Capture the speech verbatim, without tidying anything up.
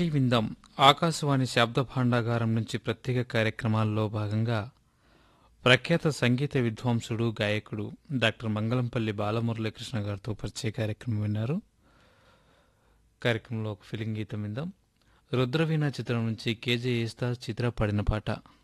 మళ్ళీ విందాం ఆకాశవాణి శబ్ద భాండాగారం నుంచి ప్రత్యేక కార్యక్రమాల్లో భాగంగా ప్రఖ్యాత సంగీత విద్వాంసుడు గాయకుడు డాక్టర్ మంగళంపల్లి బాలమురళీకృష్ణ గారితో పరిచయ కార్యక్రమం విన్నారు. కార్యక్రమంలో ఒక ఫిలిం గీతం విందాం. రుద్రవీణ చిత్రం నుంచి కేజే యేసుదాస్ చిత్ర పాడిన పాట.